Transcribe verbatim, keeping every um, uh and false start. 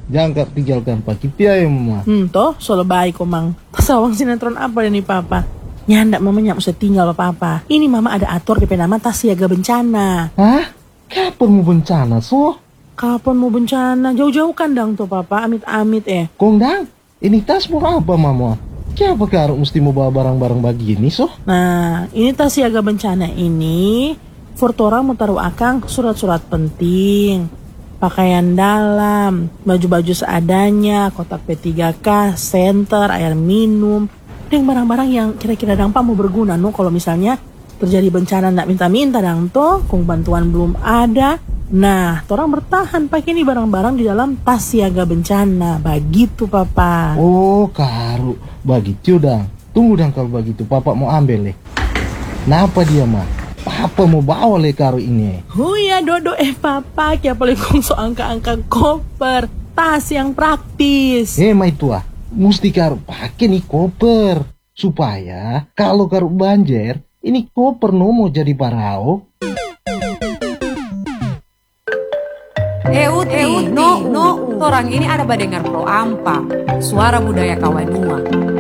Jangan tinggalkan pakai pia ya mama. Hmm, toh, solo baik kok mang. Pasawang sinetron apa ini papa? Nyandak mama nyak usah tinggal apa-apa. Ini mama ada atur D P nama tas siaga bencana. Hah? Kapan mau bencana so? Kapan mau bencana? Jauh-jauh kan dang tuh papa, amit-amit eh. Kondang, ini tas mau apa mama? Kenapa karo mesti mau bawa barang-barang begini so? Nah, ini tas siaga bencana ini, Fortora mau taruh akang surat-surat penting. Pakaian dalam, baju-baju seadanya, kotak P tiga K, senter, air minum, dan barang-barang yang kira-kira dangpa mau berguna no kalau misalnya terjadi bencana ndak minta-minta dang toh, kung bantuan belum ada. Nah, orang bertahan pakai ini barang-barang di dalam tas siaga bencana, begitu papa. Oh karo, begitu dang. Tunggu dang kalau begitu, papa mau ambil deh. Kenapa dia mah? Papa mau bawa le karo ini. Huya dodo eh papa, kaya paling kong so angka-angka koper, tas yang praktis. Eh mai tua, mesti karo pakai nih koper supaya kalau karo banjir, ini koper no mau jadi parao. Eh Uti, eh, Uti. no, no, orang ini ada badengar pro ampa, suara budaya kawanua.